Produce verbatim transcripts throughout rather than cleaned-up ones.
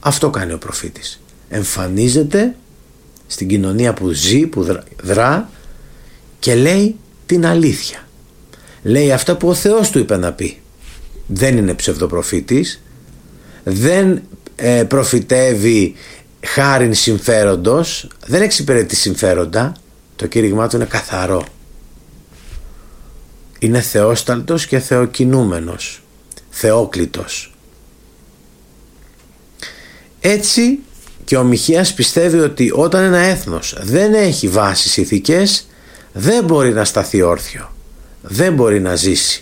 Αυτό κάνει ο προφήτης. Εμφανίζεται στην κοινωνία που ζει, που δρά και λέει την αλήθεια. Λέει αυτά που ο Θεός του είπε να πει. Δεν είναι ψευδοπροφήτης, δεν ε, προφητεύει χάριν συμφέροντος, δεν εξυπηρετεί συμφέροντα. Το κήρυγμά του είναι καθαρό. Είναι θεόσταλτος και θεοκινούμενος, θεόκλητος. Έτσι και ο Μιχαίας πιστεύει ότι όταν ένα έθνος δεν έχει βάσεις ηθικές, δεν μπορεί να σταθεί όρθιο, δεν μπορεί να ζήσει.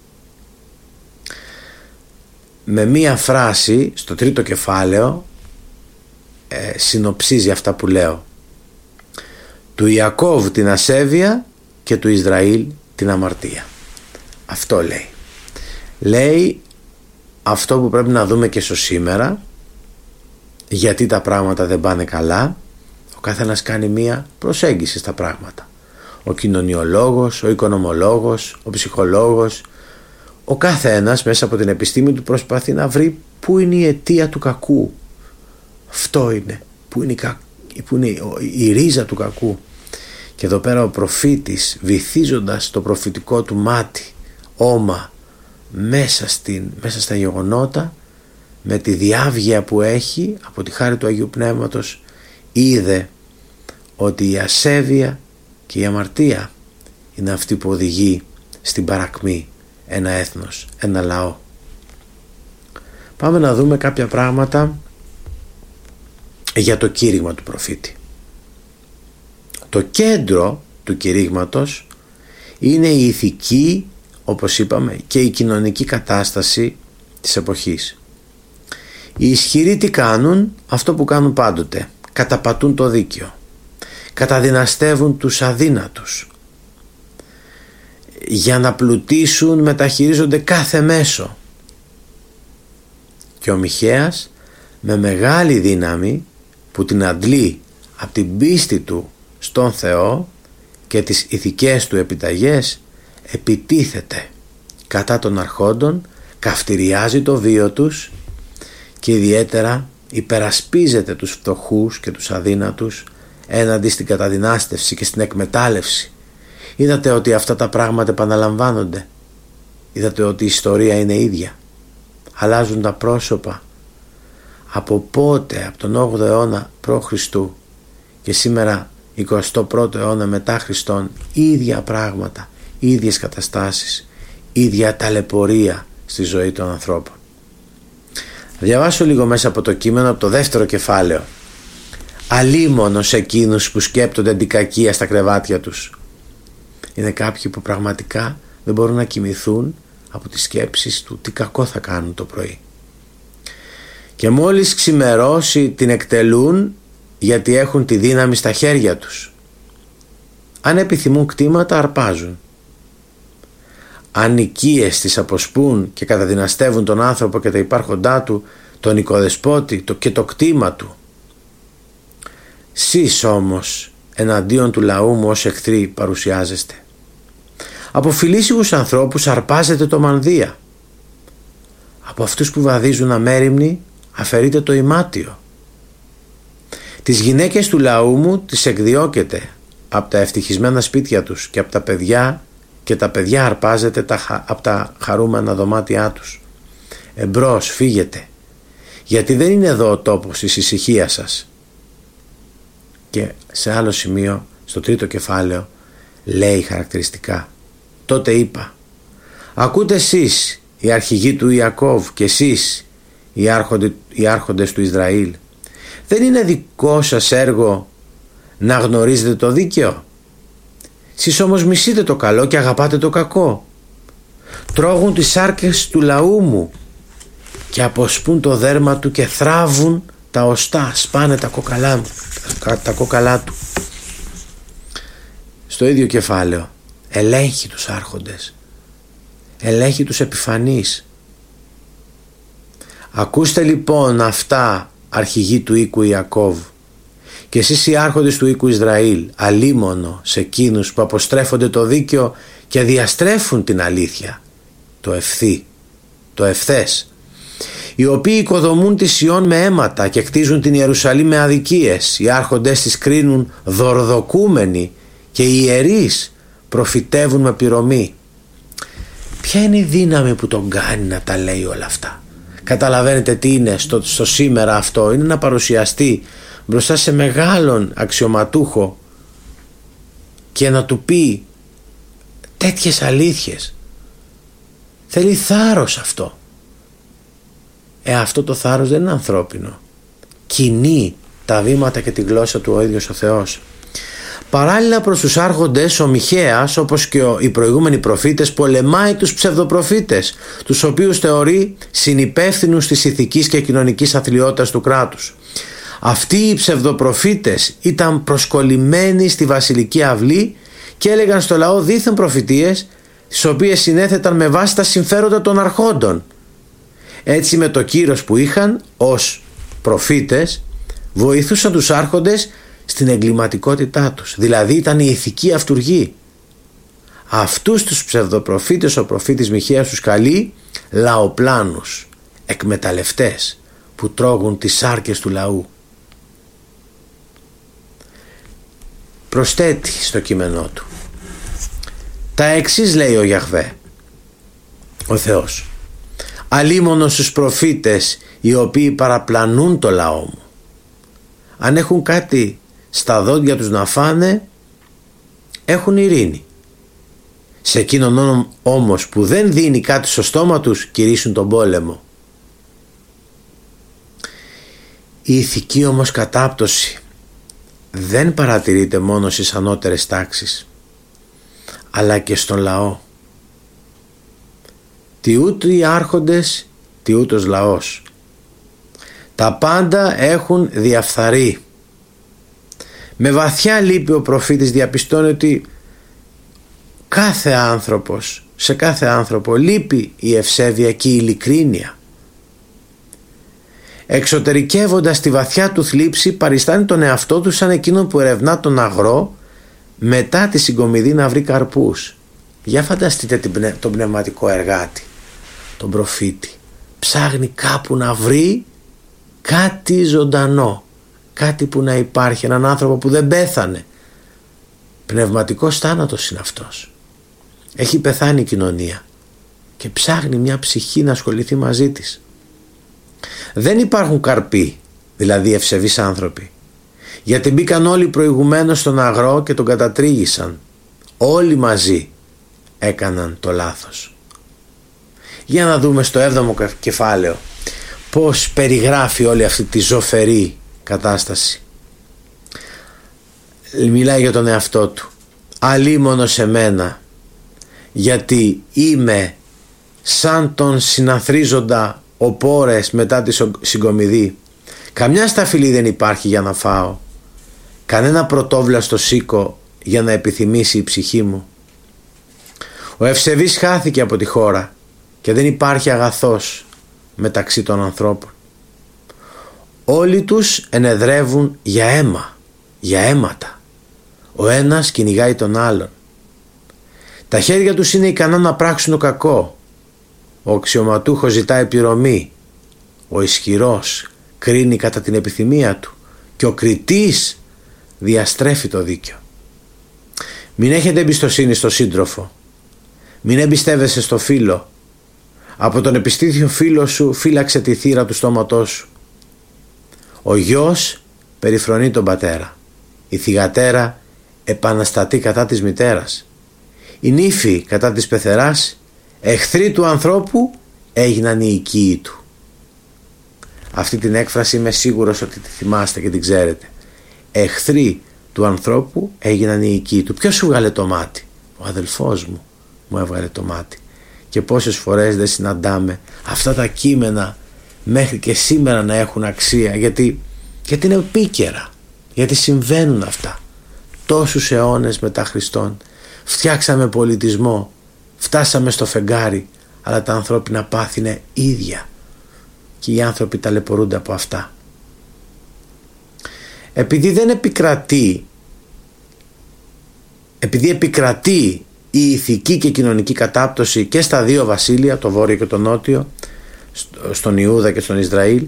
Με μία φράση στο τρίτο κεφάλαιο ε, συνοψίζει αυτά που λέω. Του Ιακώβ την ασέβεια και του Ισραήλ την αμαρτία. Αυτό λέει. Λέει αυτό που πρέπει να δούμε και στο σήμερα, γιατί τα πράγματα δεν πάνε καλά. Ο καθένας κάνει μία προσέγγιση στα πράγματα. Ο κοινωνιολόγος, ο οικονομολόγος, ο ψυχολόγος, ο καθένας μέσα από την επιστήμη του προσπαθεί να βρει πού είναι η αιτία του κακού. Αυτό είναι, πού είναι η, κα... πού είναι η ρίζα του κακού. Και εδώ πέρα ο προφήτης, βυθίζοντας το προφητικό του μάτι όμα μέσα, στην, μέσα στα γεγονότα, με τη διάβγεια που έχει από τη χάρη του Αγίου Πνεύματος, είδε ότι η ασέβεια και η αμαρτία είναι αυτή που οδηγεί στην παρακμή ένα έθνος, ένα λαό. Πάμε να δούμε κάποια πράγματα για το κήρυγμα του προφήτη. Το κέντρο του κηρύγματος είναι η ηθική, όπως είπαμε, και η κοινωνική κατάσταση της εποχής. Οι ισχυροί τι κάνουν? Αυτό που κάνουν πάντοτε. Καταπατούν το δίκαιο. Καταδυναστεύουν τους αδύνατους. Για να πλουτίσουν μεταχειρίζονται κάθε μέσο. Και ο Μιχαίας με μεγάλη δύναμη που την αντλεί από την πίστη του στον Θεό και τις ηθικές του επιταγές, επιτίθεται κατά των αρχόντων, καυτηριάζει το βίο τους και ιδιαίτερα υπερασπίζεται τους φτωχούς και τους αδύνατους έναντι στην καταδυνάστευση και στην εκμετάλλευση. Είδατε ότι αυτά τα πράγματα επαναλαμβάνονται. Είδατε ότι η ιστορία είναι ίδια. Αλλάζουν τα πρόσωπα. Από πότε, από τον όγδοο αιώνα π.Χ. και σήμερα εικοστό πρώτο αιώνα μετά Χριστόν, ίδια πράγματα, ίδιες καταστάσεις, ίδια ταλαιπωρία στη ζωή των ανθρώπων. Θα διαβάσω λίγο μέσα από το κείμενο, από το δεύτερο κεφάλαιο. Αλίμονος εκείνους που σκέπτονται την κακία στα κρεβάτια τους. Είναι κάποιοι που πραγματικά δεν μπορούν να κοιμηθούν από τις σκέψεις του τι κακό θα κάνουν το πρωί. Και μόλις ξημερώσει την εκτελούν, γιατί έχουν τη δύναμη στα χέρια τους. Αν επιθυμούν κτήματα, αρπάζουν. Αν οικίες τις αποσπούν και καταδυναστεύουν τον άνθρωπο και τα υπάρχοντά του, τον οικοδεσπότη το και το κτήμα του. Σεις όμως εναντίον του λαού μου ως εχθροί παρουσιάζεστε. Από φιλήσυχους ανθρώπους αρπάζετε το μανδύα. Από αυτούς που βαδίζουν αμέριμνοι αφαιρείτε το ημάτιο. Τις γυναίκες του λαού μου τις εκδιώκετε από τα ευτυχισμένα σπίτια τους και από τα παιδιά, και τα παιδιά αρπάζετε τα, από τα χαρούμενα δωμάτια τους. Εμπρός φύγετε, γιατί δεν είναι εδώ ο τόπος της ησυχίας σας. Και σε άλλο σημείο, στο τρίτο κεφάλαιο, λέει χαρακτηριστικά: τότε είπα, ακούτε εσείς οι αρχηγοί του Ιακώβ και εσείς οι, άρχοντε, οι άρχοντες του Ισραήλ, δεν είναι δικό σας έργο να γνωρίζετε το δίκαιο? Σεις όμως μισείτε το καλό και αγαπάτε το κακό. Τρώγουν τις σάρκες του λαού μου και αποσπούν το δέρμα του και θράβουν τα οστά, σπάνε τα κόκαλά μου, τα κόκαλά του. Στο ίδιο κεφάλαιο ελέγχει τους άρχοντες, ελέγχει τους επιφανείς. Ακούστε λοιπόν αυτά, αρχηγοί του οίκου Ιακώβ, και εσείς οι άρχοντες του οίκου Ισραήλ, αλίμονο σε εκείνους που αποστρέφονται το δίκαιο και διαστρέφουν την αλήθεια, το ευθύ, το ευθές. οι οποίοι οικοδομούν τη Σιών με αίματα και κτίζουν την Ιερουσαλήμ με αδικίες. Οι άρχοντες της κρίνουν δορδοκούμενοι και οι ιερείς προφητεύουν με πληρωμή. Ποια είναι η δύναμη που τον κάνει να τα λέει όλα αυτά? Καταλαβαίνετε τι είναι στο, στο σήμερα αυτό? Είναι να παρουσιαστεί μπροστά σε μεγάλον αξιωματούχο και να του πει τέτοιες αλήθειες. Θέλει θάρρος αυτό. Ε, αυτό το θάρρος δεν είναι ανθρώπινο. Κινεί τα βήματα και τη γλώσσα του ο ίδιος ο Θεός. Παράλληλα προς τους άρχοντες, ο Μιχαίας, όπως και οι προηγούμενοι προφήτες, πολεμάει τους ψευδοπροφήτες, τους οποίους θεωρεί συνυπεύθυνους της ηθικής και κοινωνικής αθλιότητας του κράτους. Αυτοί οι ψευδοπροφήτες ήταν προσκολλημένοι στη βασιλική αυλή και έλεγαν στο λαό δίθεν προφητείες, τις οποίες συνέθεταν με βάση τα συμφέροντα των αρχόντων. Έτσι, με το κύρος που είχαν ως προφήτες, βοηθούσαν τους άρχοντες στην εγκληματικότητά τους, δηλαδή ήταν η ηθική αυτουργή. Αυτούς τους ψευδοπροφήτες ο προφήτης Μιχαίας τους καλεί λαοπλάνους, εκμεταλλευτές που τρώγουν τις σάρκες του λαού. Προσθέτει στο κείμενό του τα εξής, λέει ο Γιαχβέ, ο Θεός: αλίμονο στους προφήτες οι οποίοι παραπλανούν το λαό μου. Αν έχουν κάτι στα δόντια τους να φάνε, έχουν ειρήνη. Σε εκείνον όμως που δεν δίνει κάτι στο στόμα τους, κηρύσσουν τον πόλεμο. Η ηθική όμως κατάπτωση δεν παρατηρείται μόνο στις ανώτερες τάξεις, αλλά και στον λαό. Τι ούτε οι άρχοντες, τι ούτως λαός. Τα πάντα έχουν διαφθαρεί. Με βαθιά λύπη ο προφήτης διαπιστώνει ότι κάθε άνθρωπος, σε κάθε άνθρωπο λείπει η ευσέβεια και η ειλικρίνεια. Εξωτερικεύοντας τη βαθιά του θλίψη, παριστάνει τον εαυτό του σαν εκείνον που ερευνά τον αγρό μετά τη συγκομιδή να βρει καρπούς. Για φανταστείτε τον πνευματικό εργάτη, τον προφήτη. Ψάχνει κάπου να βρει κάτι ζωντανό, κάτι που να υπάρχει, έναν άνθρωπο που δεν πέθανε. Πνευματικός θάνατος είναι αυτός. Έχει πεθάνει η κοινωνία και ψάχνει μια ψυχή να ασχοληθεί μαζί της. Δεν υπάρχουν καρποί, δηλαδή ευσεβείς άνθρωποι, γιατί μπήκαν όλοι προηγουμένως στον αγρό και τον κατατρίγησαν. Όλοι μαζί έκαναν το λάθος. Για να δούμε στο έβδομο κεφάλαιο πώς περιγράφει όλη αυτή τη ζωφερή κατάσταση. Μιλάει για τον εαυτό του. Αλίμονο σε μένα, γιατί είμαι σαν τον συναθρίζοντα οπόρες μετά τη συγκομιδή. Καμιά σταφυλή δεν υπάρχει για να φάω, κανένα πρωτόβλαστο σίκο για να επιθυμήσει η ψυχή μου. Ο ευσεβής χάθηκε από τη χώρα και δεν υπάρχει αγαθός μεταξύ των ανθρώπων. Όλοι τους ενεδρεύουν για αίμα, για αίματα. Ο ένας κυνηγάει τον άλλον. Τα χέρια τους είναι ικανά να πράξουν το κακό. Ο αξιωματούχος ζητάει πληρωμή. Ο ισχυρός κρίνει κατά την επιθυμία του και ο κριτής διαστρέφει το δίκαιο. Μην έχετε εμπιστοσύνη στο σύντροφο. Μην εμπιστεύεσαι στο φίλο. Από τον επιστήθιο φίλο σου φύλαξε τη θύρα του στόματός σου. Ο γιος περιφρονεί τον πατέρα. Η θυγατέρα επαναστατεί κατά της μητέρας. Η νύφη κατά της πεθεράς. Εχθροί του ανθρώπου έγιναν οι οικοί του. Αυτή την έκφραση είμαι σίγουρος ότι τη θυμάστε και την ξέρετε. Εχθροί του ανθρώπου έγιναν οι οικοί του. Ποιος σου βγάλε το μάτι? Ο αδελφός μου μου έβγαλε το μάτι. Και πόσες φορές δεν συναντάμε αυτά τα κείμενα μέχρι και σήμερα να έχουν αξία, γιατί, γιατί είναι επίκαιρα, γιατί συμβαίνουν αυτά. Τόσους αιώνες μετά Χριστόν φτιάξαμε πολιτισμό, φτάσαμε στο φεγγάρι, αλλά τα ανθρώπινα πάθη είναι ίδια και οι άνθρωποι ταλαιπωρούνται από αυτά. Επειδή δεν επικρατεί επειδή επικρατεί η ηθική και κοινωνική κατάπτωση και στα δύο βασίλεια, το βόρειο και το νότιο, στον Ιούδα και στον Ισραήλ,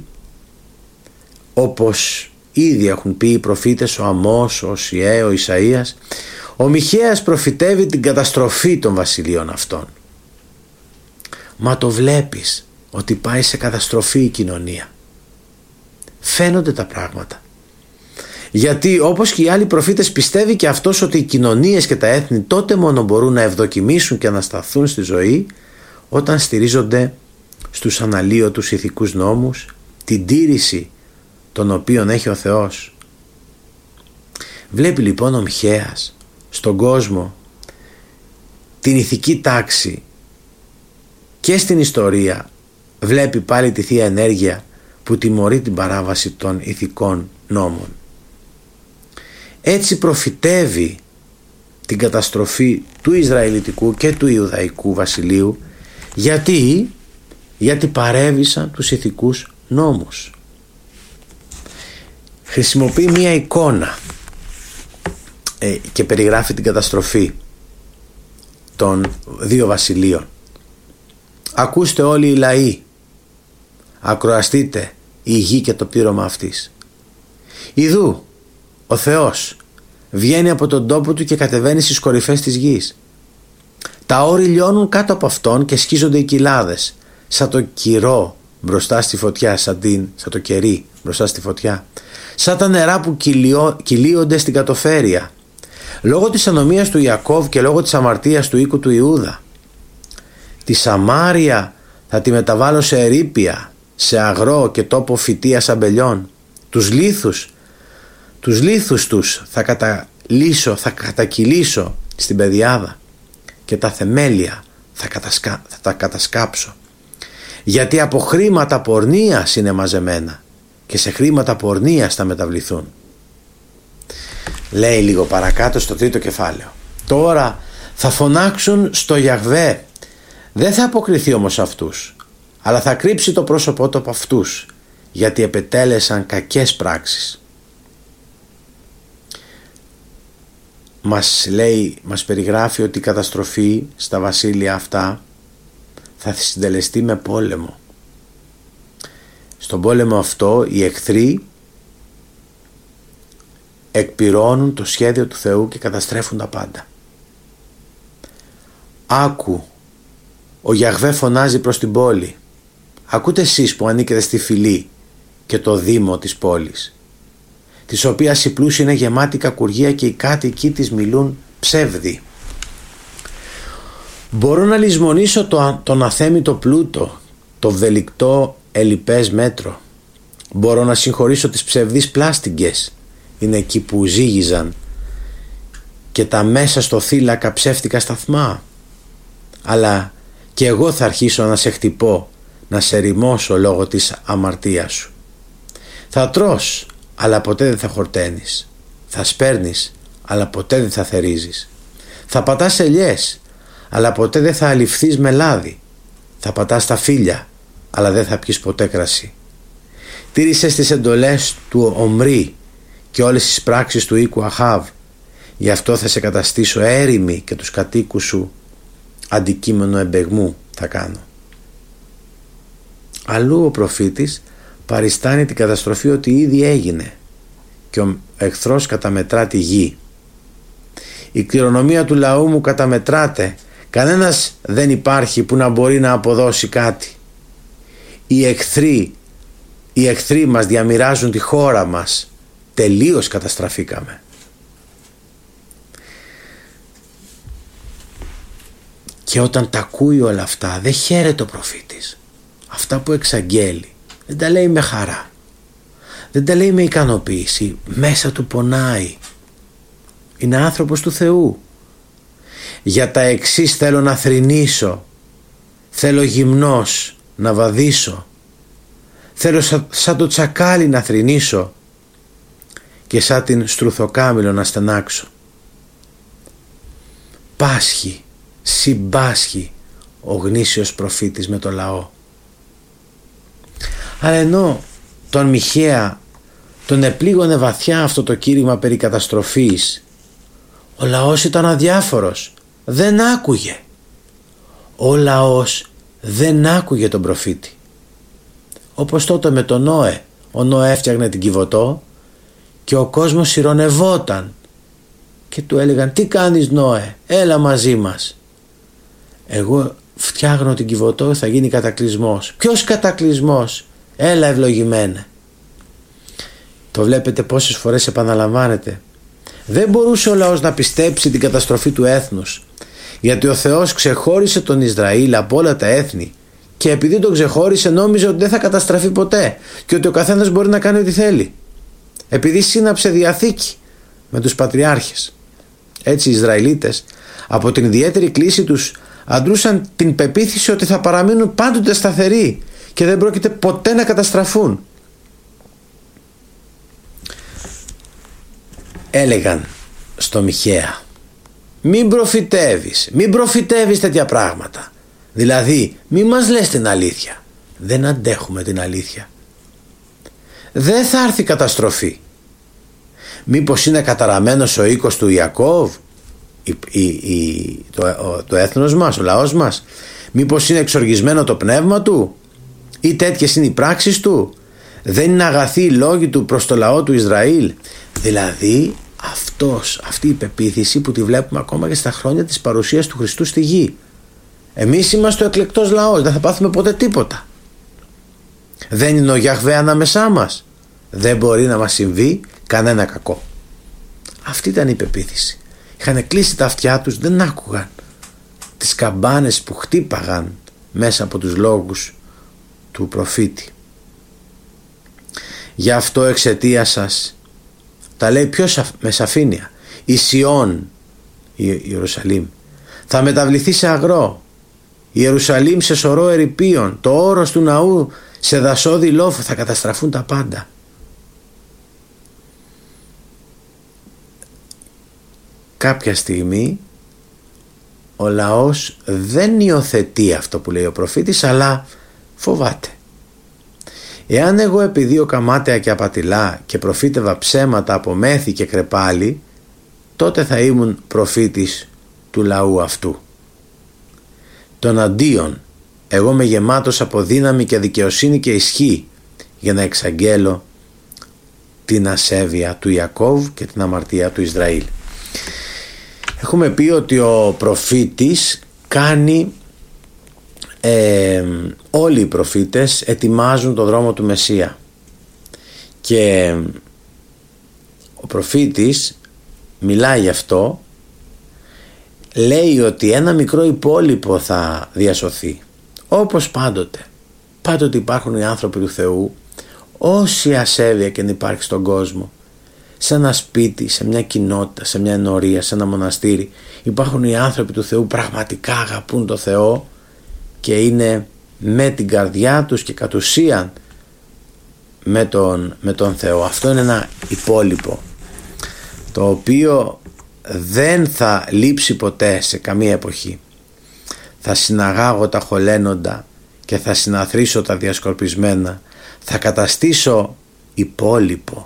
όπως ήδη έχουν πει οι προφήτες, ο Αμώς, ο Οσιέ, ο Ισαΐας. Ο Μιχαίας προφητεύει την καταστροφή των βασιλείων αυτών. Μα το βλέπεις ότι πάει σε καταστροφή η κοινωνία. Φαίνονται τα πράγματα. Γιατί όπως και οι άλλοι προφήτες πιστεύει και αυτός ότι οι κοινωνίες και τα έθνη τότε μόνο μπορούν να ευδοκιμήσουν και να σταθούν στη ζωή όταν στηρίζονται στους αναλύωτους ηθικούς νόμους, την τήρηση των οποίων έχει ο Θεός. Βλέπει λοιπόν ο Μιχαίας στον κόσμο την ηθική τάξη και στην ιστορία, βλέπει πάλι τη Θεία Ενέργεια που τιμωρεί την παράβαση των ηθικών νόμων. Έτσι προφητεύει την καταστροφή του Ισραηλιτικού και του Ιουδαϊκού βασιλείου. Γιατί, γιατί παρέβησαν τους ηθικούς νόμους. Χρησιμοποιεί μία εικόνα ε, και περιγράφει την καταστροφή των δύο βασιλείων. Ακούστε όλοι οι λαοί, ακροαστείτε η γη και το πείρωμα αυτής. Ιδού ο Θεός βγαίνει από τον τόπο του και κατεβαίνει στις κορυφές της γης. Τα όρη λιώνουν κάτω από αυτόν και σκίζονται οι κοιλάδες, σαν το κυρό μπροστά στη φωτιά, σαν, την, σαν το κερί μπροστά στη φωτιά, σαν τα νερά που κυλιώ, κυλίονται στην κατοφέρεια, λόγω της ανομίας του Ιακώβ και λόγω της αμαρτίας του οίκου του Ιούδα. Τη Σαμάρια θα τη μεταβάλω σε ερείπια, σε αγρό και τόπο φυτείας αμπελιών. Τους λίθους, τους λίθους τους θα καταλύσω, θα κατακυλήσω στην πεδιάδα και τα θεμέλια θα, κατασκα... θα τα κατασκάψω. Γιατί από χρήματα πορνείας είναι μαζεμένα και σε χρήματα πορνείας θα μεταβληθούν. Λέει λίγο παρακάτω στο τρίτο κεφάλαιο. Τώρα θα φωνάξουν στο Γιαχβέ. Δεν θα αποκριθεί όμως αυτούς, αλλά θα κρύψει το πρόσωπό του από αυτούς, γιατί επετέλεσαν κακές πράξεις. Μας λέει, μας περιγράφει ότι η καταστροφή στα βασίλεια αυτά θα συντελεστεί με πόλεμο. Στον πόλεμο αυτό οι εχθροί εκπληρώνουν το σχέδιο του Θεού και καταστρέφουν τα πάντα. Άκου, ο Γιαχβέ φωνάζει προς την πόλη. Ακούτε εσείς που ανήκετε στη φυλή και το δήμο της πόλης, της οποίας η πλούσια είναι γεμάτη κακουργία και οι κάτοικοι της μιλούν ψεύδι. Μπορώ να λησμονήσω το, τον αθέμητο πλούτο, το βδελικτό ελλιπές μέτρο. Μπορώ να συγχωρήσω τις ψευδείς πλάστιγγες, είναι εκεί που ζήγιζαν, και τα μέσα στο θύλακα ψεύτικα σταθμά. Αλλά και εγώ θα αρχίσω να σε χτυπώ, να σε ρημώσω λόγω της αμαρτίας σου. Θα τρως, αλλά ποτέ δεν θα χορταίνεις. Θα σπέρνεις, αλλά ποτέ δεν θα θερίζεις. Θα πατάς ελιές, αλλά ποτέ δεν θα αληφθείς με λάδι. Θα πατάς τα φύλλα, αλλά δεν θα πιεις ποτέ κρασί. Τήρησες τις εντολές του Ομρί και όλες τις πράξεις του οίκου Αχάβ. Γι' αυτό θα σε καταστήσω έρημη και τους κατοίκους σου αντικείμενο εμπεγμού θα κάνω. Αλλού ο προφήτης παριστάνει την καταστροφή ότι ήδη έγινε και ο εχθρός καταμετρά τη γη. Η κληρονομία του λαού μου καταμετράται. Κανένας δεν υπάρχει που να μπορεί να αποδώσει κάτι. Οι εχθροί, οι εχθροί μας διαμοιράζουν τη χώρα μας. Τελείως καταστραφήκαμε. Και όταν τα ακούει όλα αυτά δεν χαίρεται ο προφήτης. Αυτά που εξαγγέλει δεν τα λέει με χαρά, δεν τα λέει με ικανοποίηση. Μέσα του πονάει. Είναι άνθρωπος του Θεού. Για τα εξής θέλω να θρηνήσω, θέλω γυμνός να βαδίσω, θέλω σαν, σαν το τσακάλι να θρηνήσω και σαν την στρουθοκάμιλο να στενάξω. Πάσχει, συμπάσχει ο γνήσιος προφήτης με το λαό. Αλλά ενώ τον Μιχαία τον επλήγωνε βαθιά αυτό το κήρυγμα περί καταστροφής, ο λαός ήταν αδιάφορος, δεν άκουγε. Ο λαός δεν άκουγε τον προφήτη. όπως τότε με τον Νόε. Ο Νόε έφτιαχνε την Κιβωτό και ο κόσμος ηρωνευόταν και του έλεγαν, τι κάνεις Νόε, έλα μαζί μας. Εγώ φτιάχνω την Κιβωτό, θα γίνει κατακλυσμός. Ποιος κατακλυσμός? Έλα ευλογημένε. Το βλέπετε πόσες φορές επαναλαμβάνεται. Δεν μπορούσε ο λαός να πιστέψει την καταστροφή του έθνους, γιατί ο Θεός ξεχώρισε τον Ισραήλ από όλα τα έθνη και επειδή τον ξεχώρισε νόμιζε ότι δεν θα καταστραφεί ποτέ και ότι ο καθένας μπορεί να κάνει ό,τι θέλει, επειδή σύναψε διαθήκη με τους πατριάρχες. Έτσι οι Ισραηλίτες από την ιδιαίτερη κλίση τους αντρούσαν την πεποίθηση ότι θα παραμείνουν πάντοτε σταθεροί και δεν πρόκειται ποτέ να καταστραφούν. Έλεγαν στο Μιχαία, μην προφητεύεις, μην προφητεύεις τέτοια πράγματα. Δηλαδή μην μας λες την αλήθεια. Δεν αντέχουμε την αλήθεια. Δεν θα έρθει καταστροφή. Μήπως είναι καταραμένος ο οίκος του Ιακώβ, η, η, η, το, ο, το έθνος μας, ο λαός μας? Μήπως είναι εξοργισμένο το πνεύμα του, ή τέτοιες είναι οι πράξεις του? Δεν είναι αγαθοί οι λόγοι του προς το λαό του Ισραήλ? Δηλαδή αυτός, αυτή η πεποίθηση που τη βλέπουμε ακόμα και στα χρόνια της παρουσίας του Χριστού στη γη. Εμείς είμαστε ο εκλεκτός λαός, δεν θα πάθουμε ποτέ τίποτα. Δεν είναι ο Γιαχβέ ανάμεσά μας? Δεν μπορεί να μας συμβεί κανένα κακό. Αυτή ήταν η πεποίθηση. Είχαν κλείσει τα αυτιά τους, δεν άκουγαν τις καμπάνες που χτύπαγαν μέσα από τους λόγους του προφήτη. Γι' αυτό εξαιτίας σας, τα λέει πιο με σαφήνεια, η Σιών, η Ιερουσαλήμ, θα μεταβληθεί σε αγρό, η Ιερουσαλήμ σε σωρό ερειπίων, το όρος του ναού σε δασόδι λόφο, θα καταστραφούν τα πάντα. Κάποια στιγμή ο λαός δεν υιοθετεί αυτό που λέει ο προφήτης, αλλά φοβάται. Εάν εγώ επιδίωκα καμάταια και απατηλά και προφήτευα ψέματα από μέθη και κρεπάλι, τότε θα ήμουν προφήτης του λαού αυτού. Τον αντίον, εγώ είμαι γεμάτος από δύναμη και δικαιοσύνη και ισχύ για να εξαγγέλω την ασέβεια του Ιακώβ και την αμαρτία του Ισραήλ. Έχουμε πει ότι ο προφήτης κάνει, ε, όλοι οι προφήτες ετοιμάζουν το δρόμο του Μεσσία και ο προφήτης μιλάει γι' αυτό, λέει ότι ένα μικρό υπόλοιπο θα διασωθεί. Όπως πάντοτε, πάντοτε υπάρχουν οι άνθρωποι του Θεού, όση ασέβεια και να υπάρχει στον κόσμο, σε ένα σπίτι, σε μια κοινότητα, σε μια ενορία, σε ένα μοναστήρι, υπάρχουν οι άνθρωποι του Θεού, πραγματικά αγαπούν το Θεό και είναι με την καρδιά τους και κατ' ουσίαν με τον, με τον Θεό. Αυτό είναι ένα υπόλοιπο το οποίο δεν θα λείψει ποτέ σε καμία εποχή. Θα συναγάγω τα χωλένοντα και θα συναθρήσω τα διασκορπισμένα, θα καταστήσω υπόλοιπο,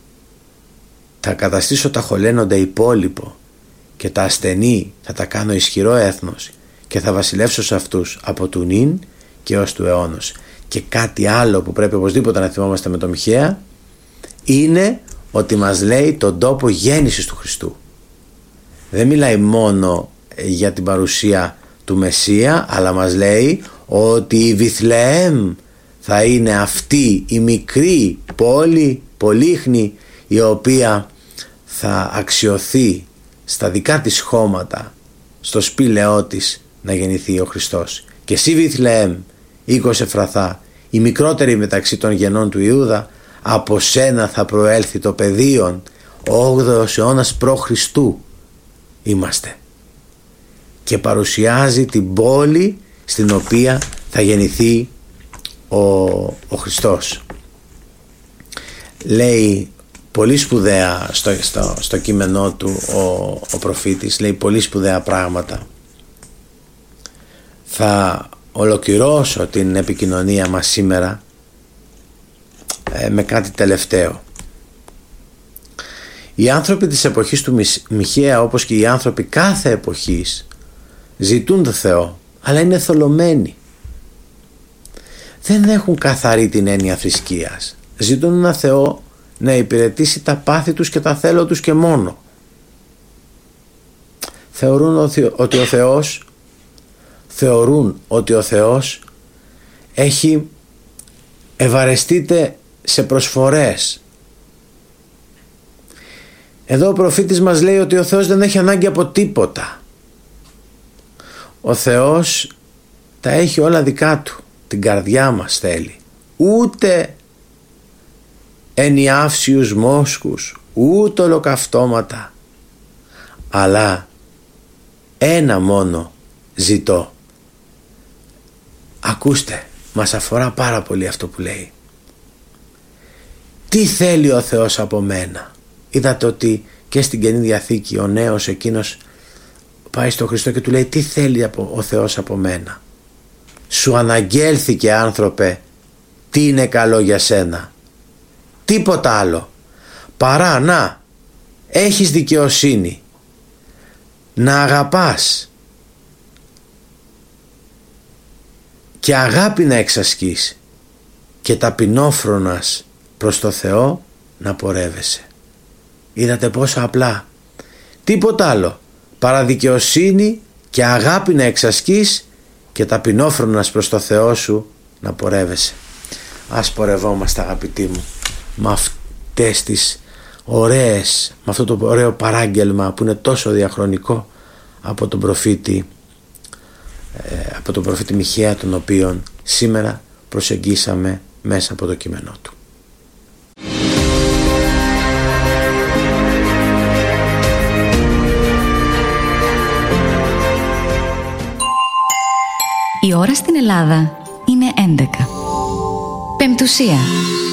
θα καταστήσω τα χωλένοντα υπόλοιπο και τα ασθενή θα τα κάνω ισχυρό έθνος και θα βασιλεύσω σε αυτούς από του νυν και ως του αιώνος. Και κάτι άλλο που πρέπει οπωσδήποτε να θυμόμαστε με το Μιχαία είναι ότι μας λέει τον τόπο γέννησης του Χριστού. Δεν μιλάει μόνο για την παρουσία του Μεσσία, αλλά μας λέει ότι η Βιθλεέμ θα είναι αυτή η μικρή πόλη πολύχνη η οποία θα αξιωθεί στα δικά της χώματα, στο σπήλαιό της να γεννηθεί ο Χριστός. Και εσύ Βιθλεέμ, οίκος Εφραθά, η μικρότερη μεταξύ των γενών του Ιούδα, από σένα θα προέλθει το παιδίον. Ο όγδοος αιώνας π.Χ. είμαστε και παρουσιάζει την πόλη στην οποία θα γεννηθεί ο, ο Χριστός. Λέει πολύ σπουδαία στο, στο, στο κείμενό του ο, ο προφήτης, λέει πολύ σπουδαία πράγματα. Θα ολοκληρώσω την επικοινωνία μας σήμερα ε, με κάτι τελευταίο. Οι άνθρωποι της εποχής του Μιχαία, όπως και οι άνθρωποι κάθε εποχής, ζητούν το Θεό, αλλά είναι θολωμένοι. δεν έχουν καθαρή την έννοια θρησκείας. Ζητούν ένα Θεό να υπηρετήσει τα πάθη τους και τα θέλω τους και μόνο. Θεωρούν ότι ο Θεός θεωρούν ότι ο Θεός έχει ευαρεστείται σε προσφορές. Εδώ ο προφήτης μας λέει ότι ο Θεός δεν έχει ανάγκη από τίποτα. Ο Θεός τα έχει όλα δικά του. Την καρδιά μας θέλει. Ούτε ενιάυσιους μόσκους, ούτε ολοκαυτώματα, αλλά ένα μόνο ζητώ. Ακούστε, μας αφορά πάρα πολύ αυτό που λέει. Τι θέλει ο Θεός από μένα? Είδατε ότι και στην Καινή Διαθήκη ο νέος εκείνος πάει στο Χριστό και του λέει τι θέλει ο Θεός από μένα? Σου αναγγέλθηκε, άνθρωπε, τι είναι καλό για σένα. Τίποτα άλλο παρά να έχεις δικαιοσύνη, να αγαπάς και αγάπη να εξασκείς και ταπεινόφρονας προς το Θεό να πορεύεσαι. Είδατε πόσο απλά. Τίποτα άλλο παρά δικαιοσύνη και αγάπη να εξασκείς και ταπεινόφρονας προς το Θεό σου να πορεύεσαι. Ας πορευόμαστε, αγαπητοί μου, με αυτές τις ωραίες, με αυτό το ωραίο παράγγελμα που είναι τόσο διαχρονικό από τον προφήτη ε, από τον προφήτη Μιχαία, τον οποίον σήμερα προσεγγίσαμε μέσα από το κείμενό του. Η ώρα στην Ελλάδα είναι έντεκα. Πεμπτουσία.